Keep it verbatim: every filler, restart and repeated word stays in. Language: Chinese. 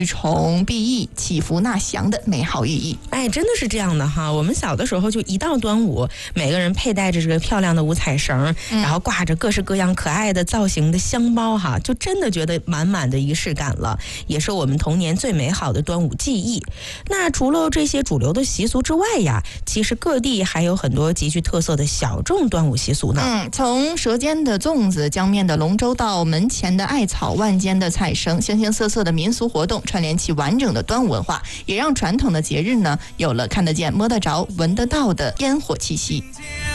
虫毕翼、祈福纳祥的美好寓意。 哎，真的是这样的哈！我们小的时候就一到端午，每个人佩戴着这个漂亮的五彩绳，嗯、然后挂着各式各样可爱的造型的香包哈，就真的觉得满满的仪式感了，也是我们童年最美好的端午记忆。那除了这些主流的习俗之外呀，其实各地还有很多极具特色的小众端午习俗呢。 嗯，从舌尖的粽子、江面的龙舟到门前的艾草、万间的彩绳，形形色色的民俗活动串联起完整的端午文化，也让传统的节日呢有了看得见、摸得着、闻得到的烟火气息。